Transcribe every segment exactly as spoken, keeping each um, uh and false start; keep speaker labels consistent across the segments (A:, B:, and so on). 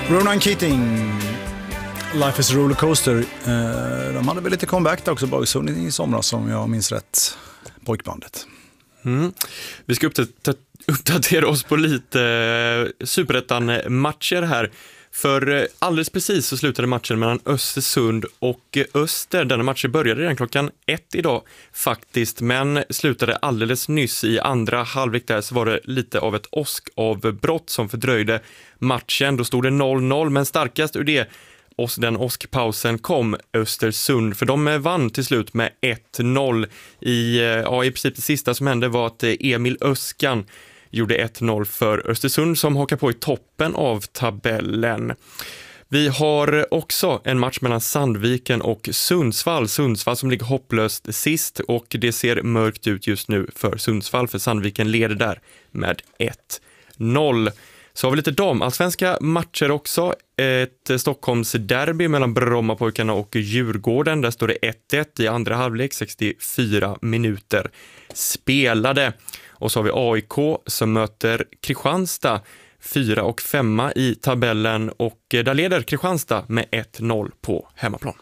A: Ronan Keating, Life is a rollercoaster. De hade väl lite comeback där också, Boysund i somras som jag minns rätt, pojkbandet.
B: Mm. Vi ska uppdatera, uppdatera oss på lite Superettan-matcher här. För alldeles precis så slutade matchen mellan Östersund och Öster. Denna matchen började redan klockan ett idag faktiskt, men slutade alldeles nyss i andra halvlek. Där så var det lite av ett åskavbrott som fördröjde matchen. Då stod det noll noll, men starkast ur det och den åskpausen kom Östersund, för de vann till slut med ett noll. I, ja, i princip det sista som hände var att Emil Öskan gjorde ett noll för Östersund som hakar på i toppen av tabellen. Vi har också en match mellan Sandviken och Sundsvall. Sundsvall som ligger hopplöst sist, och det ser mörkt ut just nu för Sundsvall, för Sandviken leder där med ett noll. Så har vi lite damallsvenska matcher också. Ett Stockholms derby mellan Brommapojkarna och Djurgården. Där står det ett ett i andra halvlek, sextiofyra minuter spelade. Och så har vi A I K som möter Kristianstad, fyra och femma i tabellen, och där leder Kristianstad med ett noll på hemmaplan.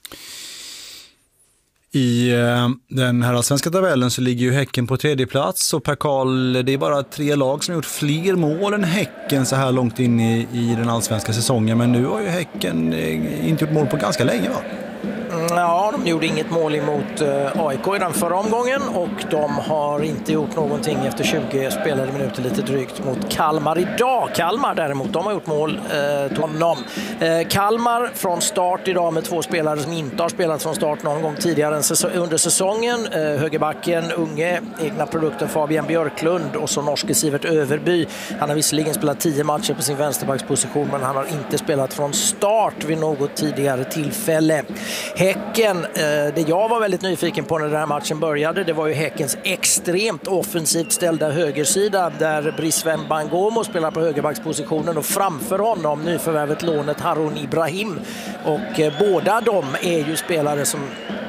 A: I eh, den här allsvenska tabellen så ligger ju Häcken på tredje plats, och Per Karl, det är bara tre lag som har gjort fler mål än Häcken så här långt in i, i den allsvenska säsongen, men nu har ju Häcken eh, inte gjort mål på ganska länge, va?
C: Ja, de gjorde inget mål emot A I K i den förra omgången, och de har inte gjort någonting efter tjugo spelade minuter lite drygt mot Kalmar idag. Kalmar däremot, de har gjort mål eh, honom. Eh, Kalmar från start idag med två spelare som inte har spelat från start någon gång tidigare under säsongen. Eh, högerbacken, unge, egna produkten Fabian Björklund, och så norske Sivert Överby. Han har visserligen spelat tio matcher på sin vänsterbacksposition, men han har inte spelat från start vid något tidigare tillfälle. Häcken, det jag var väldigt nyfiken på när den här matchen började, det var ju Häckens extremt offensivt ställda högersida, där Brisveen Bangomo spelar på högerbackspositionen, och framför honom nyförvärvet lånet Harun Ibrahim. Och båda de är ju spelare som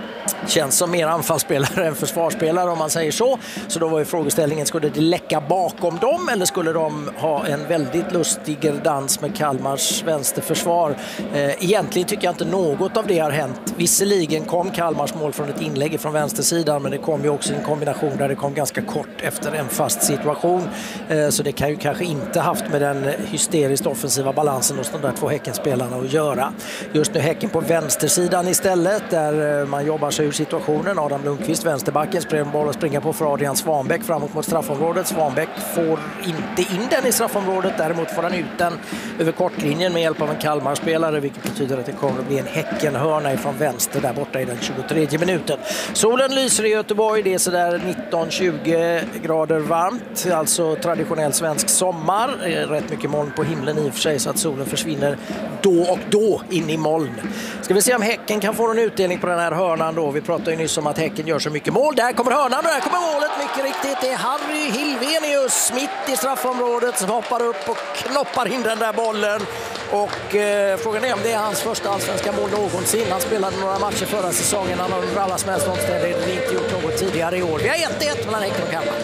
C: känns som mer anfallsspelare än försvarsspelare, om man säger så. Så då var ju frågeställningen, skulle det läcka bakom dem, eller skulle de ha en väldigt lustig dans med Kalmars vänsterförsvar? Eh, egentligen tycker jag inte något av det har hänt. Visserligen kom Kalmars mål från ett inlägg från vänstersidan, men det kom ju också en kombination där det kom ganska kort efter en fast situation. Eh, så det kan ju kanske inte haft med den hysteriskt offensiva balansen hos de där två Häckenspelarna att göra. Just nu Häcken på vänstersidan istället, där man jobbar sig ur situationen. Adam Lundqvist, vänsterbacken, springer boll och springer på för Adrian Svanbäck framåt mot straffområdet. Svanbäck får inte in den i straffområdet, däremot får han ut den över kortlinjen med hjälp av en Kalmar-spelare, vilket betyder att det kommer att bli en Häckenhörna ifrån vänster där borta i den tjugotredje minuten. Solen lyser i Göteborg, det är sådär nitton tjugo grader varmt, alltså traditionell svensk sommar. Rätt mycket moln på himlen i och för sig, så att solen försvinner då och då in i moln. Ska vi se om Häcken kan få en utdelning på den här hörnan då. Vi pratade ju nyss om att Häcken gör så mycket mål. Där kommer hörnan och där kommer målet, mycket riktigt. Det är Harry Hilvenius mitt i straffområdet som hoppar upp och knoppar in den där bollen. Och eh, frågan är om det är hans första allsvenska mål någonsin. Han spelade några matcher förra säsongen. Han har under alla som helst omständigheter inte gjort något tidigare i år. Vi har ett ett mellan Häcken och Kalmar.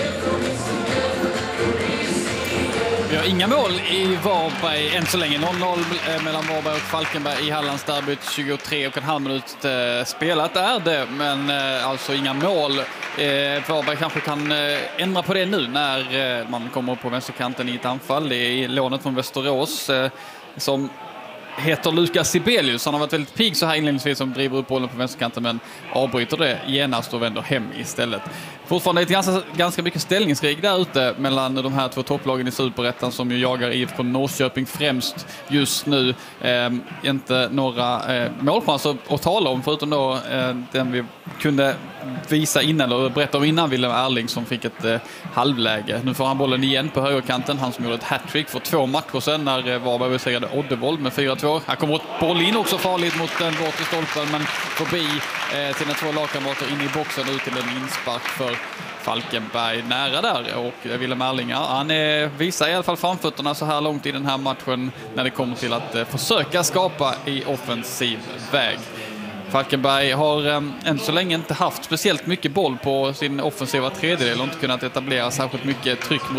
D: Vi har inga mål i Varberg än så länge. noll noll mellan Varberg och Falkenberg i Hallands derbyt. tjugotre och en halv minut eh, spelat är det, men eh, alltså inga mål. Eh, Varberg kanske kan eh, ändra på det nu när eh, man kommer upp på vänsterkanten i ett anfall. Det är lånet från Västerås eh, som heter Lukas Sibelius. Han har varit väldigt pigg så här inledningsvis, som driver upp bollen på vänsterkanten, men avbryter det genast och vänder hem istället. Fortfarande är det ganska, ganska mycket ställningskrig där ute mellan de här två topplagen i Superettan, som ju jagar I F K Norrköping främst just nu. Eh, inte några eh, målchanser att tala om, förutom då eh, den vi kunde visa innan, eller berätta om innan, Willem Erling som fick ett eh, halvläge. Nu får han bollen igen på högerkanten, han som gjorde ett hattrick för två matcher sedan när eh, Varberg besegrade Oddevold med fyra två. Här kommer ett boll in också farligt mot den bort i stolpen, men förbi eh, till två lagkamrater in i boxen ut till en inspark för Falkenberg nära där. Och Willem Erling, han eh, visar i alla fall framfötterna så här långt i den här matchen när det kommer till att eh, försöka skapa i offensiv väg. Falkenberg har eh, än så länge inte haft speciellt mycket boll på sin offensiva tredjedel och inte kunnat etablera särskilt mycket tryck mot